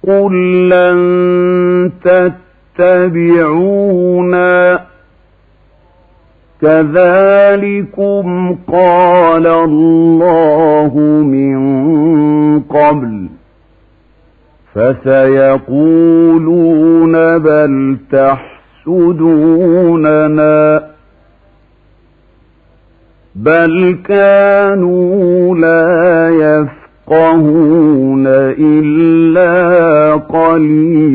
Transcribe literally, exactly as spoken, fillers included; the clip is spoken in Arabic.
قل لن تتبعونا كذلكم قال الله من قبل فسيقولون بل تحسدوننا بل كانوا لا يفقهون إلا قليلا